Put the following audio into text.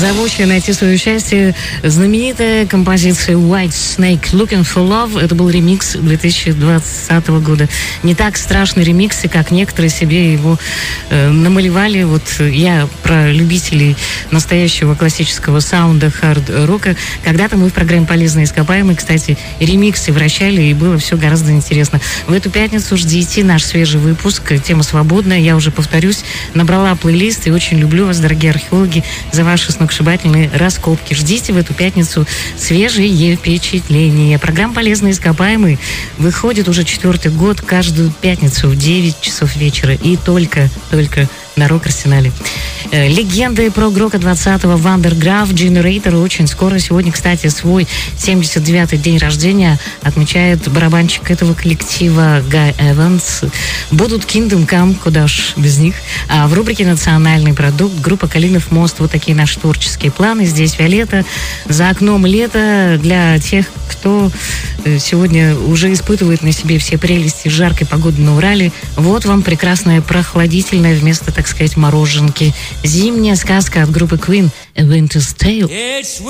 удовольствие найти свое счастье. Знаменитая композиция White Snake Looking for Love. Это был ремикс 2020 года. Не так страшный ремикс, как некоторые себе его намалевали. Вот я про любителей настоящего классического саунда, хард-рока. Когда-то мы в программе «Полезные ископаемые», кстати, ремиксы вращали, и было все гораздо интересно. В эту пятницу ждите наш свежий выпуск. Тема свободная. Я уже повторюсь, набрала плейлист и очень люблю вас, дорогие археологи, за ваши сногсшибательные раскопки. Ждите в эту пятницу свежие впечатления. Программа «Полезные ископаемые» выходит уже 4-й год, каждую пятницу в 9 часов вечера. И только на Рок-Арсенале. Легенды прог-рока 20-го Вандерграф Generator очень скоро. Сегодня, кстати, свой 79-й день рождения отмечает барабанщик этого коллектива Гай Эванс. Будут Kingdom Come, куда ж без них. А в рубрике «Национальный продукт» группа «Калинов мост». Вот такие наши творческие планы. Здесь Виолетта. За окном лето. Для тех, кто сегодня уже испытывает на себе все прелести жаркой погоды на Урале, вот вам прекрасная прохладительная вместо, так сказать, мороженки зимняя сказка от группы Queen «A Winter's Tale».